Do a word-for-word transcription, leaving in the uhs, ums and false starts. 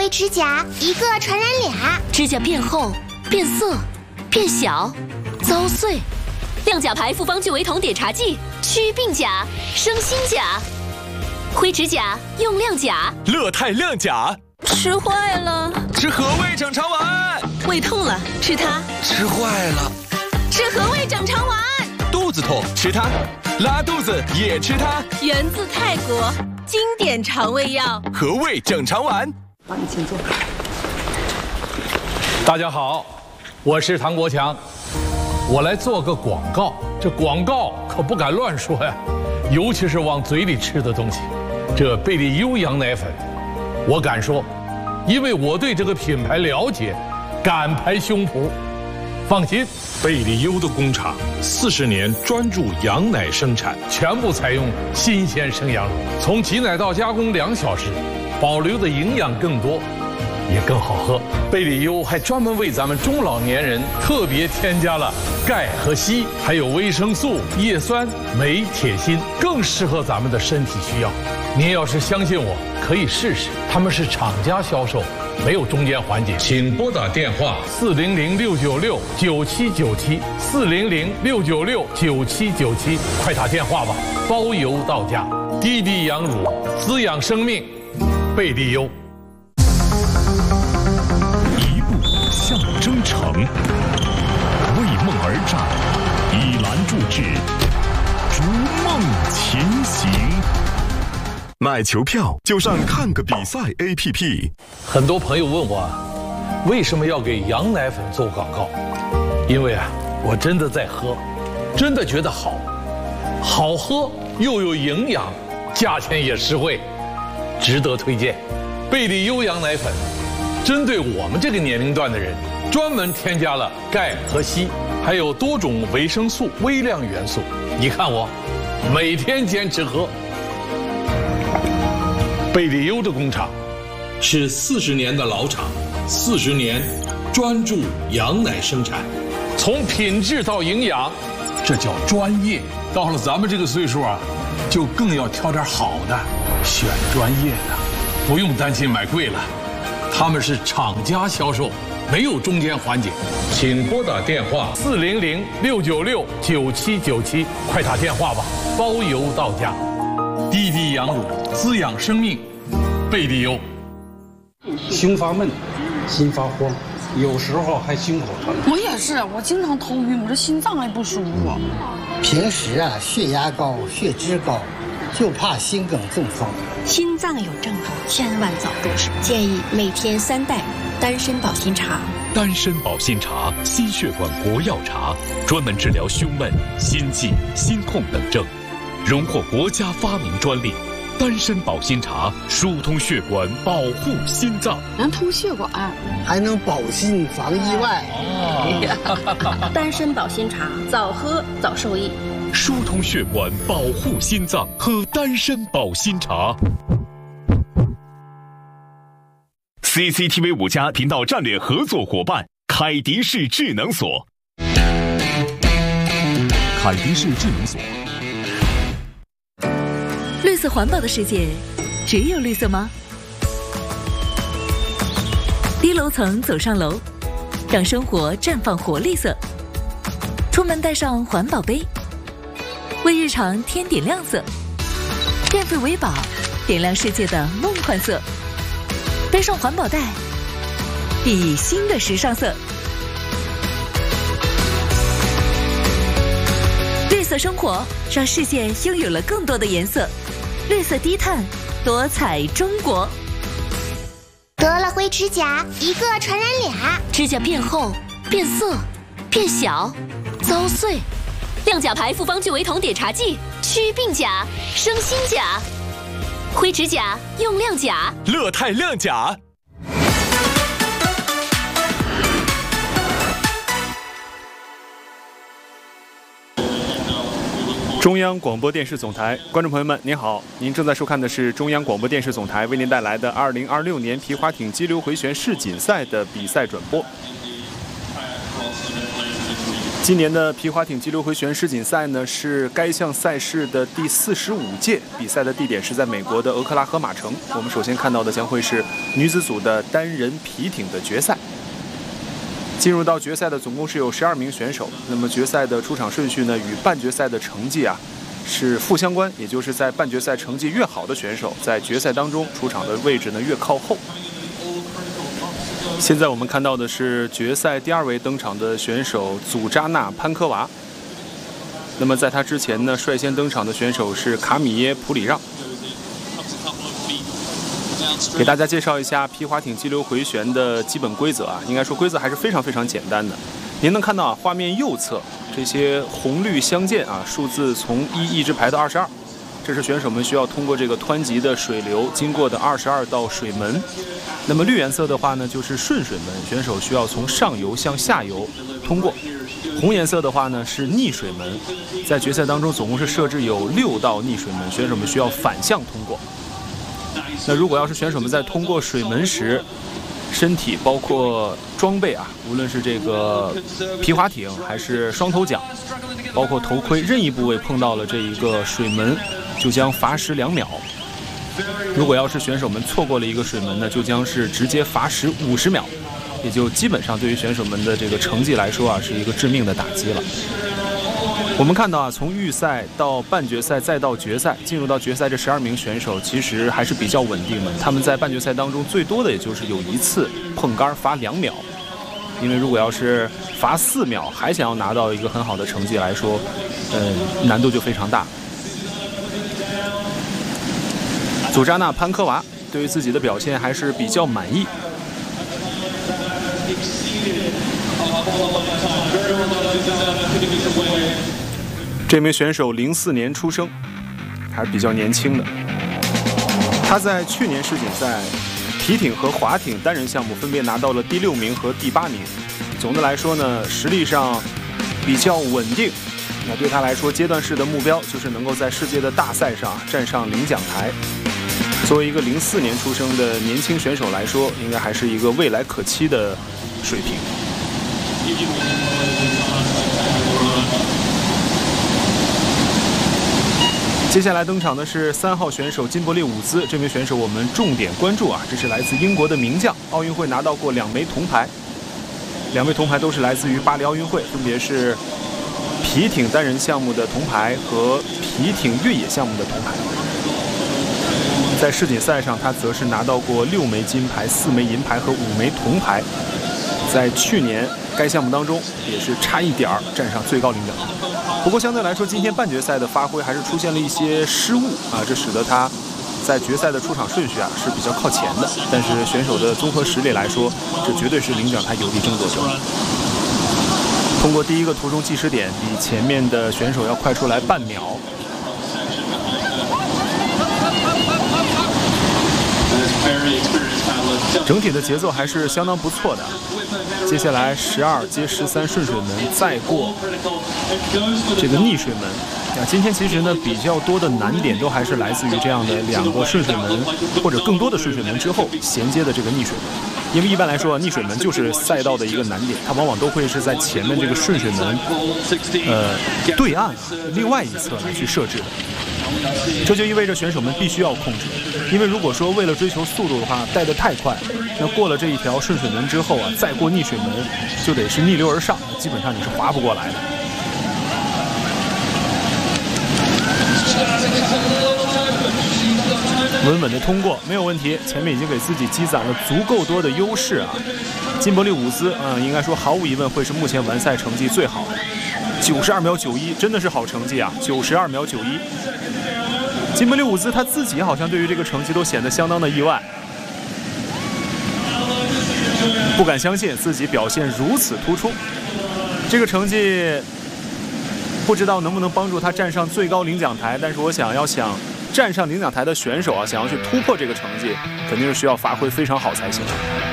灰指甲，一个传染俩。 指甲变厚、变色、变小、遭碎。亮甲牌复方聚维酮碘茶剂，祛病甲，生新甲。灰指甲用亮甲， 乐泰亮甲。 吃坏了， 吃和味整肠丸。 胃痛了，吃它。 吃坏了， 吃和味整肠丸。 肚子痛，吃它。拉肚子也吃它。 源自泰国，经典肠胃药， 和味整肠丸。 好，你请坐。 大家好，我是唐国强，我来做个广告。这广告可不敢乱说呀，尤其是往嘴里吃的东西。这贝利优羊奶粉，我敢说，因为我对这个品牌了解，敢拍胸脯。放心， 贝利优的工厂四十年专注羊奶生产， 全部采用新鲜生羊乳，从挤奶到加工两小时，保留的营养更多，也更好喝。贝利优还专门为咱们中老年人特别添加了钙和硒，还有维生素、叶酸、镁、铁、锌，更适合咱们的身体需要。您要是相信我，可以试试。他们是厂家销售，没有中间环节。请拨打电话四零零六九六九七九七四零零六九六九七九七，快打电话吧，包邮到家。滴滴羊乳，滋养生命，贝利优。 一步向征程，为梦而战，以栏助志，逐梦前行。 买球票就上看个比赛 A P P。 很多朋友问我，为什么要给羊奶粉做广告？因为啊，我真的在喝，真的觉得好，好喝又有营养，价钱也实惠，值得推荐。贝利优羊奶粉针对我们这个年龄段的人，专门添加了钙和硒，还有多种维生素、微量元素。你看我每天坚持喝。贝利优的工厂是四十年的老厂，四十年专注羊奶生产，从品质到营养，这叫专业。到了咱们这个岁数啊，就更要挑点好的，选专业的，不用担心买贵了。他们是厂家销售，没有中间环节。请拨打电话四零零六九六九七九七，快打电话吧，包邮到家。滴滴羊乳，滋养生命，贝利优。 胸发闷，心发慌，有时候还心口疼。 我也是，我经常头晕，我这心脏也不舒服。 平时啊，血压高，血脂高，就怕心梗中风。 心脏有症状，千万早重视。建议每天三袋丹参保心茶。 丹参保心茶，心血管活药茶，专门治疗胸闷、心悸、心痛等症。荣获国家发明专利，丹参保心茶疏通血管，保护心脏， 能通血管， 还能保心防意外。 哦、丹参保心茶，早喝早受益。 疏通血管，保护心脏，喝丹参保心茶。 C C T V 五家频道战略合作伙伴凯迪士智能锁。 凯迪士智能锁。 绿色环保的世界，只有绿色吗？低楼层走上楼，让生活绽放活绿色。出门带上环保杯，为日常添点亮色。电费为宝，点亮世界的梦幻色。背上环保袋，熠熠新的时尚色。绿色生活，让世界拥有了更多的颜色。绿色低碳，多彩中国。 得了灰指甲，一个传染俩。 指甲变厚、变色、变小、遭碎。亮甲牌复方聚维酮碘茶剂，祛病甲，生新甲。灰指甲用亮甲， 乐泰亮甲。 中央广播电视总台，观众朋友们，您好，您正在收看的是中央广播电视总台为您带来的二零二六年皮划艇激流回旋世锦赛的比赛转播。 今年的皮划艇激流回旋世锦赛呢，是该项赛事的第四十五届，比赛的地点是在美国的俄克拉荷马城。我们首先看到的将会是女子组的单人皮艇的决赛。进入到决赛的总共是有十二名选手，那么决赛的出场顺序呢，与半决赛的成绩啊是负相关，也就是在半决赛成绩越好的选手，在决赛当中出场的位置呢越靠后。现在我们看到的是决赛第二位登场的选手祖扎纳潘科娃。那么在他之前呢，率先登场的选手是卡米耶普里让。给大家介绍一下皮划艇激流回旋的基本规则啊，应该说规则还是非常非常简单的。您能看到啊，画面右侧这些红绿相间啊，数字从一一直排到二十二，这是选手们需要通过这个湍急的水流经过的二十二道水门。那么绿颜色的话呢，就是顺水门，选手需要从上游向下游通过。红颜色的话呢是逆水门，在决赛当中总共是设置有六道逆水门，选手们需要反向通过。那如果要是选手们在通过水门时，身体包括装备啊，无论是这个皮划艇还是双头桨，包括头盔，任意部位碰到了这一个水门，就将罚时两秒。如果要是选手们错过了一个水门呢，就将是直接罚时五十秒，也就基本上对于选手们的这个成绩来说啊，是一个致命的打击了。我们看到啊，从预赛到半决赛再到决赛，进入到决赛这十二名选手其实还是比较稳定的。他们在半决赛当中最多的也就是有一次碰杆罚两秒，因为如果要是罚四秒还想要拿到一个很好的成绩来说，呃，难度就非常大。祖扎纳潘科娃对于自己的表现还是比较满意。这名选手零四年出生，还是比较年轻的。他在去年世锦赛皮艇和划艇单人项目分别拿到了第六名和第八名。总的来说呢，实力上比较稳定。那对他来说，阶段式的目标就是能够在世界的大赛上站上领奖台。作为一个零四年出生的年轻选手来说，应该还是一个未来可期的水平。接下来登场的是三号选手金伯利伍兹，这名选手我们重点关注啊，这是来自英国的名将，奥运会拿到过两枚铜牌，两枚铜牌都是来自于巴黎奥运会，分别是皮艇单人项目的铜牌和皮艇越野项目的铜牌。在世锦赛上，他则是拿到过六枚金牌、四枚银牌和五枚铜牌。在去年该项目当中，也是差一点儿站上最高领奖台。不过相对来说，今天半决赛的发挥还是出现了一些失误啊，这使得他在决赛的出场顺序啊是比较靠前的。但是选手的综合实力来说，这绝对是领奖台有力争夺者。通过第一个途中计时点，比前面的选手要快出来半秒。整体的节奏还是相当不错的。接下来十二接十三顺水门，再过这个逆水门啊。今天其实呢比较多的难点都还是来自于这样的两个顺水门或者更多的顺水门之后衔接的这个逆水门。因为一般来说，逆水门就是赛道的一个难点，它往往都会是在前面这个顺水门呃对岸啊另外一侧来去设置的。这就意味着选手们必须要控制，因为如果说为了追求速度的话，带得太快，那过了这一条顺水门之后啊，再过逆水门就得是逆流而上，基本上你是划不过来的。稳稳的通过，没有问题，前面已经给自己积攒了足够多的优势啊。金伯利伍兹，嗯，应该说毫无疑问会是目前完赛成绩最好的。九十二秒九一，真的是好成绩啊！九十二秒九一，金伯利伍兹他自己好像对于这个成绩都显得相当的意外，不敢相信自己表现如此突出。这个成绩不知道能不能帮助他站上最高领奖台，但是我想要想站上领奖台的选手啊，想要去突破这个成绩，肯定是需要发挥非常好才行。